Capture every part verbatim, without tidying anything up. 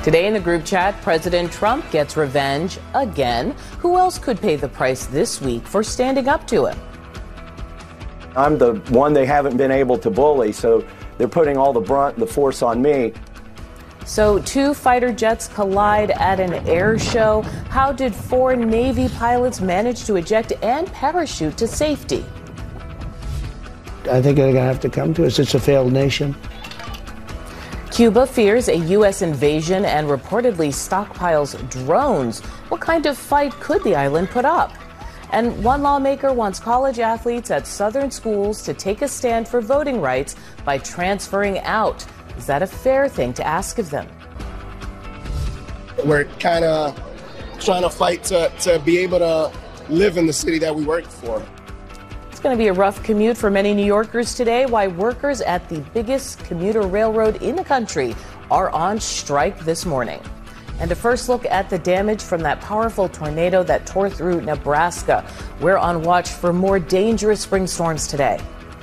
Today in the group chat, President Trump gets revenge again. Who else could pay the price this week for standing up to him? I'm the one they haven't been able to bully, so they're putting all the brunt, the force on me. So two fighter jets collide at an air show. How did four Navy pilots manage to eject and parachute to safety? I think they're going to have to come to us. It's a failed nation. Cuba fears a U S invasion and reportedly stockpiles drones. What kind of fight could the island put up? And one lawmaker wants college athletes at Southern schools to take a stand for voting rights by transferring out. Is that a fair thing to ask of them? We're kind of trying to fight to, to be able to live in the city that we work for. It's going to be a rough commute for many New Yorkers today. Why workers at the biggest commuter railroad in the country are on strike this morning. And a first look at the damage from that powerful tornado that tore through Nebraska. We're on watch for more dangerous spring storms today.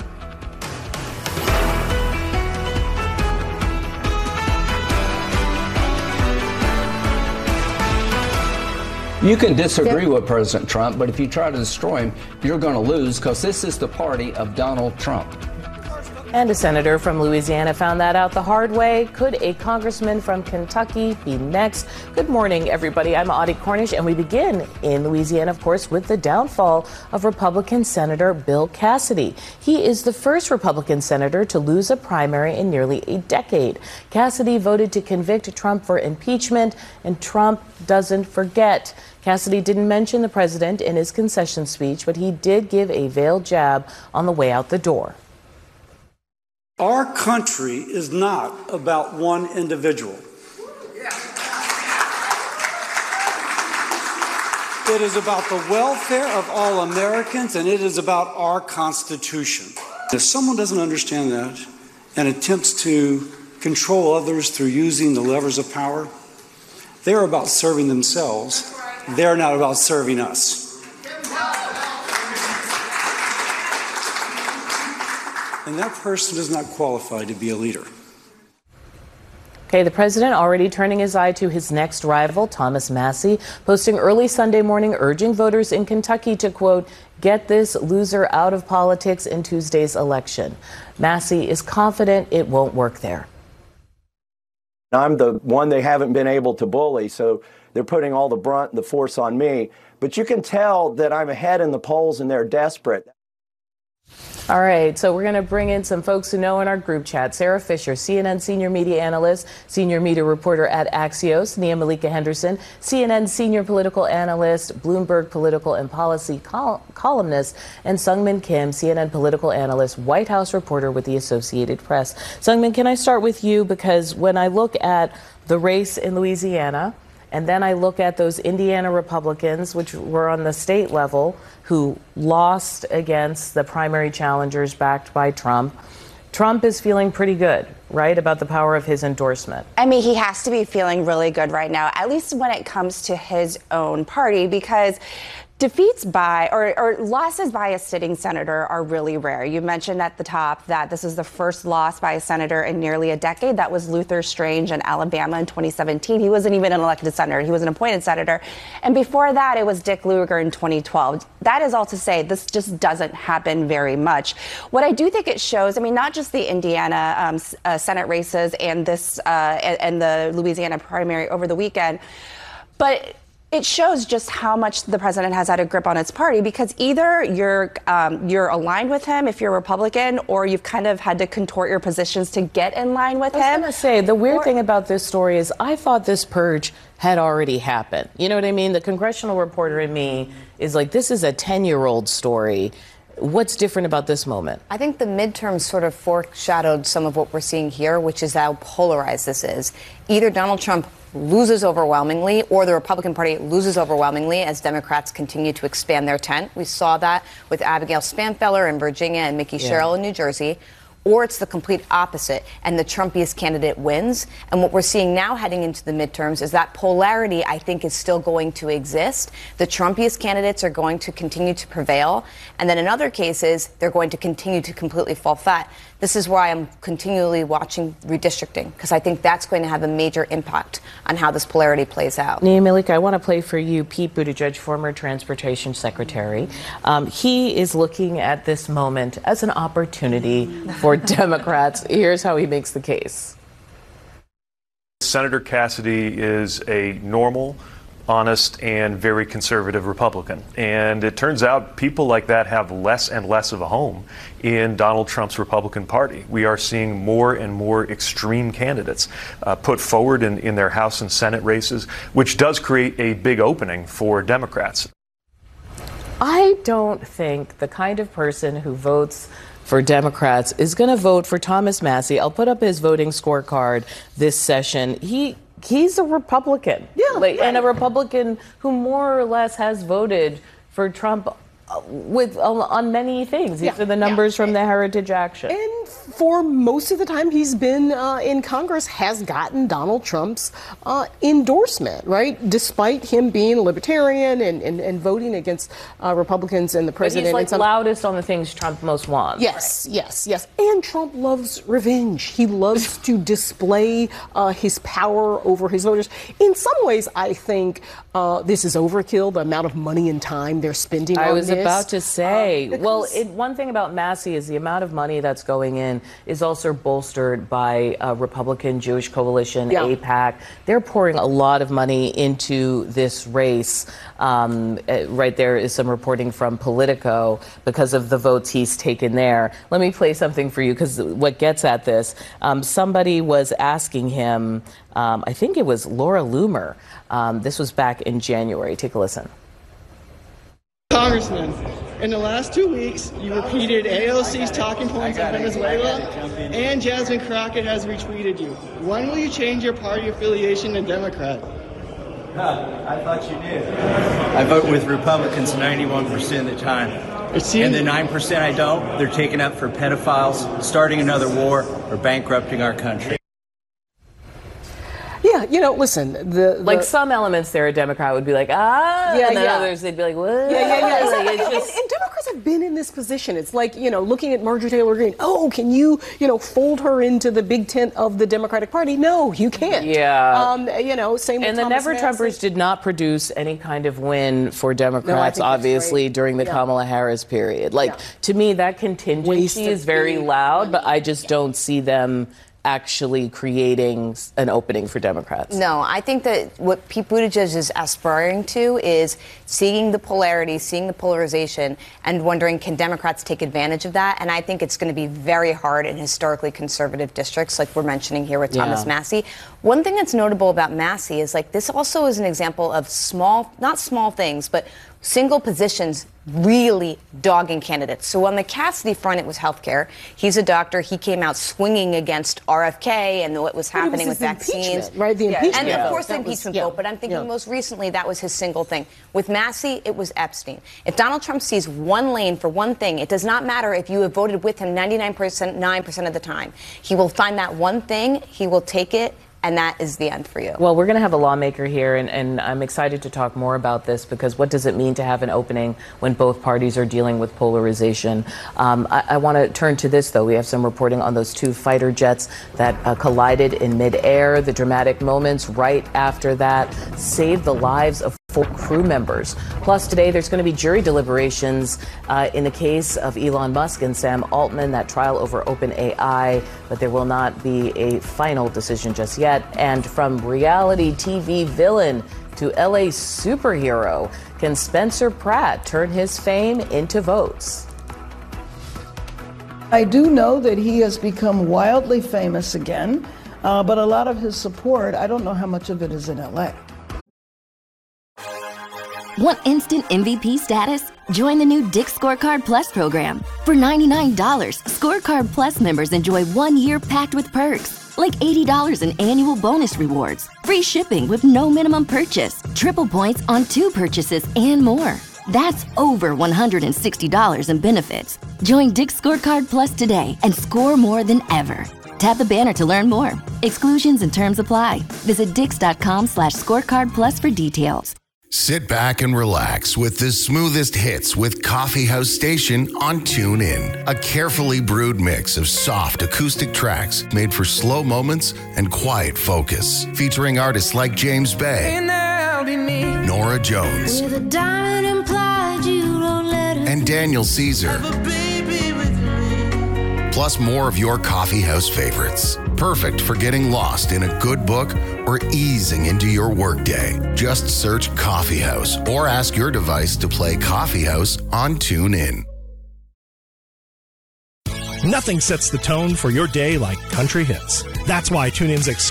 You can disagree with President Trump, but if you try to destroy him, you're going to lose, because this is the party of Donald Trump. And a senator from Louisiana found that out the hard way. Could a congressman from Kentucky be next? Good morning, everybody. I'm Audie Cornish, and we begin in Louisiana, of course, with the downfall of Republican Senator Bill Cassidy. He is the first Republican senator to lose a primary in nearly a decade. Cassidy voted to convict Trump for impeachment, and Trump doesn't forget. Cassidy didn't mention the president in his concession speech, but he did give a veiled jab on the way out the door. Our country is not about one individual. It is about the welfare of all Americans, and it is about our Constitution. If someone doesn't understand that and attempts to control others through using the levers of power, they're about serving themselves. They're not about serving us. And that person is not qualified to be a leader. Okay, the president already turning his eye to his next rival, Thomas Massie, posting early Sunday morning urging voters in Kentucky to, quote, get this loser out of politics in Tuesday's election. Massie is confident it won't work there. I'm the one they haven't been able to bully, so they're putting all the brunt, the force on me. But you can tell that I'm ahead in the polls and they're desperate. All right, so we're going to bring in some folks who know in our group chat. Sarah Fisher, C N N senior media analyst, senior media reporter at Axios. Nia Malika Henderson, C N N senior political analyst, Bloomberg political and policy col- columnist, and Seungmin Kim, C N N political analyst, White House reporter with the Associated Press. Seungmin, can I start with you? Because when I look at the race in Louisiana, and then I look at those Indiana Republicans, which were on the state level, who lost against the primary challengers backed by Trump. Trump is feeling pretty good, right, about the power of his endorsement. I mean, he has to be feeling really good right now, at least when it comes to his own party, because defeats by or, or losses by a sitting senator are really rare. You mentioned at the top that this is the first loss by a senator in nearly a decade. That was Luther Strange in Alabama in twenty seventeen. He wasn't even an elected senator. He was an appointed senator. And before that, it was Dick Lugar in twenty twelve. That is all to say this just doesn't happen very much. What I do think it shows, I mean, not just the Indiana um, uh, Senate races and this uh, and the Louisiana primary over the weekend, but it shows just how much the president has had a grip on his party, because either you're um, you're aligned with him if you're a Republican, or you've kind of had to contort your positions to get in line with him. I was going to say, the weird or, thing about this story is I thought this purge had already happened. You know what I mean? The congressional reporter in me is like, this is a ten-year-old story. What's different about this moment? I think the midterms sort of foreshadowed some of what we're seeing here, which is how polarized this is. Either Donald Trump loses overwhelmingly, or the Republican Party loses overwhelmingly as Democrats continue to expand their tent. We saw that with Abigail Spanfeller in Virginia and Mickey yeah. Sherrill in New Jersey. or it's the complete opposite, and the Trumpiest candidate wins. And what we're seeing now heading into the midterms is that polarity, I think, is still going to exist. The Trumpiest candidates are going to continue to prevail, and then in other cases, they're going to continue to completely fall flat. This is why I'm continually watching redistricting, because I think that's going to have a major impact on how this polarity plays out. Nia Malika, I want to play for you Pete Buttigieg, former transportation secretary. Um, he is looking at this moment as an opportunity for Democrats. Here's how he makes the case. Senator Cassidy is a normal, honest, and very conservative Republican. And it turns out people like that have less and less of a home in Donald Trump's Republican Party. We are seeing more and more extreme candidates uh, put forward in, in their House and Senate races, which does create a big opening for Democrats. I don't think the kind of person who votes for Democrats is going to vote for Thomas Massie. I'll put up his voting scorecard this session. He He's a Republican, yeah, like, right. and a Republican who more or less has voted for Trump with uh, on many things. These yeah, are the numbers yeah. from the Heritage Action. And for most of the time he's been uh, in Congress, has gotten Donald Trump's uh, endorsement, right? Despite him being a libertarian and, and, and voting against uh, Republicans and the president. But he's like some... loudest on the things Trump most wants. Yes, right? yes, yes. And Trump loves revenge. He loves to display uh, his power over his voters. In some ways, I think uh, this is overkill, the amount of money and time they're spending I on was this. about to say, uh, well, it, one thing about Massie is the amount of money that's going in is also bolstered by uh, Republican Jewish Coalition, yeah. AIPAC. They're pouring a lot of money into this race. Um, uh, right there is some reporting from Politico because of the votes he's taken there. Let me play something for you because what gets at this, um, somebody was asking him, um, I think it was Laura Loomer. Um, this was back in January. Take a listen. Congressman, in the last two weeks, you repeated A O C's talking points on Venezuela, and Jasmine Crockett has retweeted you. When will you change your party affiliation to Democrat? Huh, I thought you did. I vote with Republicans ninety-one percent of the time. And the nine percent I don't, they're taking up for pedophiles, starting another war, or bankrupting our country. Yeah, you know, listen, the, the like some elements there, a Democrat would be like, ah, yeah, and then yeah. others they'd be like, what? Yeah, yeah, yeah. Like, and, it's just... and, and Democrats have been in this position. It's like, you know, looking at Marjorie Taylor Greene. Oh, can you, you know, fold her into the big tent of the Democratic Party? No, you can't. Yeah. Um, you know, same with And the Thomas Never Massie. Trumpers did not produce any kind of win for Democrats, no, obviously, right. during the yeah. Kamala Harris period. Like, yeah. to me, that contingency is very loud, but I just yeah. don't see them actually creating an opening for Democrats. No, I think that what Pete Buttigieg is aspiring to is seeing the polarity, seeing the polarization, and wondering, can Democrats take advantage of that? And I think it's going to be very hard in historically conservative districts, like we're mentioning here with Thomas yeah. Massie. One thing that's notable about Massie is, like, this also is an example of small, not small things, but single positions really dogging candidates. So on the Cassidy front, it was healthcare. He's a doctor. He came out swinging against R F K and what was happening was with vaccines. Right, the yeah. impeachment. And Yeah. of course the That was- impeachment yeah. vote, but I'm thinking Yeah. most recently that was his single thing. With Massie, it was Epstein. If Donald Trump sees one lane for one thing, it does not matter if you have voted with him ninety-nine percent, nine percent of the time. He will find that one thing, he will take it, and that is the end for you. Well, we're going to have a lawmaker here, and, and I'm excited to talk more about this because what does it mean to have an opening when both parties are dealing with polarization? Um, I, I want to turn to this, though. We have some reporting on those two fighter jets that uh, collided in midair. The dramatic moments right after that saved the lives of four crew members. Plus, today there's going to be jury deliberations uh, in the case of Elon Musk and Sam Altman, that trial over OpenAI, but there will not be a final decision just yet. And from reality T V villain to L A superhero, can Spencer Pratt turn his fame into votes? I do know that he has become wildly famous again, uh, but a lot of his support, I don't know how much of it is in L A. Want instant M V P status? Join the new Dick's Scorecard Plus program. For ninety-nine dollars, Scorecard Plus members enjoy one year packed with perks, like eighty dollars in annual bonus rewards, free shipping with no minimum purchase, triple points on two purchases, and more. That's over one hundred sixty dollars in benefits. Join Dick's Scorecard Plus today and score more than ever. Tap the banner to learn more. Exclusions and terms apply. Visit dix.com slash scorecard plus for details. Sit back and relax with the smoothest hits with Coffee House Station on TuneIn. A carefully brewed mix of soft acoustic tracks made for slow moments and quiet focus. Featuring artists like James Bay, Nora Jones, and Daniel Caesar. Plus more of your coffee house favorites. Perfect for getting lost in a good book or easing into your workday. Just search Coffee House or ask your device to play Coffee House on TuneIn. Nothing sets the tone for your day like country hits. That's why TuneIn's exclusive